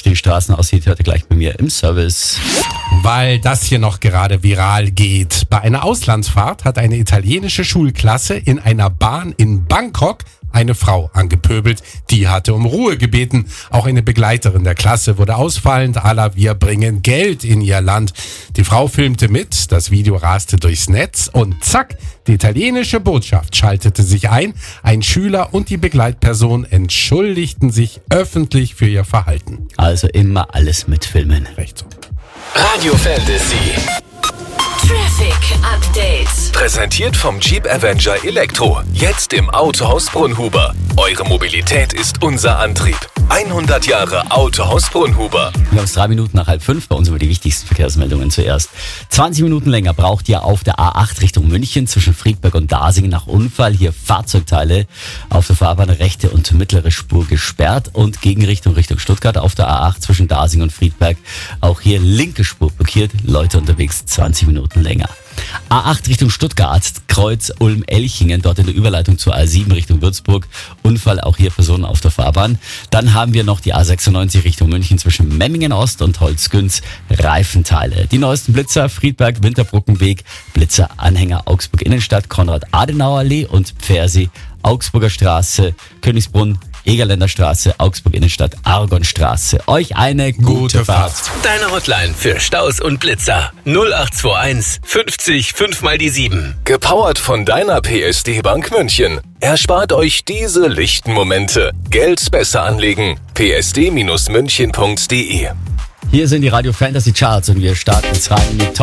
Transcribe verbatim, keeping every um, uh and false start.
den Straßen aussieht, hört ihr gleich bei mir im Service. Weil das hier noch gerade viral geht. Bei einer Auslandsfahrt hat eine italienische Schulklasse in einer Bahn in Bangkok eine Frau angepöbelt. Die hatte um Ruhe gebeten. Auch eine Begleiterin der Klasse wurde ausfallend à la wir bringen Geld in ihr Land. Die Frau filmte mit, das Video raste durchs Netz und zack, die italienische Botschaft schaltete sich ein. Ein Schüler und die Begleitperson entschuldigten sich öffentlich für ihr Verhalten. Also immer alles mitfilmen. Recht so. Radio Fantasy. Traffic Update. Präsentiert vom Jeep Avenger Elektro. Jetzt im Autohaus Brunhuber. Eure Mobilität ist unser Antrieb. hundert Jahre Autohaus Brunhuber. Wir haben es drei Minuten nach halb fünf. Bei uns über die wichtigsten Verkehrsmeldungen zuerst. zwanzig Minuten länger braucht ihr auf der A acht Richtung München zwischen Friedberg und Dasingen nach Unfall. Hier Fahrzeugteile auf der Fahrbahn rechte und mittlere Spur gesperrt und Gegenrichtung Richtung Stuttgart auf der A acht zwischen Dasingen und Friedberg. Auch hier linke Spur blockiert. Leute unterwegs zwanzig Minuten länger. A acht Richtung Stuttgart, Kreuz Ulm-Elchingen, dort in der Überleitung zur A sieben Richtung Würzburg. Unfall, auch hier Personen auf der Fahrbahn. Dann haben wir noch die A sechsundneunzig Richtung München zwischen Memmingen Ost und Holzgünz, Reifenteile. Die neuesten Blitzer, Friedberg, Winterbrückenweg, Blitzer, Anhänger, Augsburg Innenstadt, Konrad-Adenauer-Allee und Pfersee, Augsburger Straße, Königsbrunn, Egerländer Straße, Augsburg Innenstadt, Argonstraße. Euch eine gute, Gute Fahrt. Fahrt. Deine Hotline für Staus und Blitzer. null acht zwei eins fünfzig fünf mal die sieben. Gepowert von deiner P S D Bank München. Erspart euch diese lichten Momente. Geld besser anlegen. p s d Bindestrich münchen punkt d e. Hier sind die Radio Fantasy Charts und wir starten jetzt rein mit Top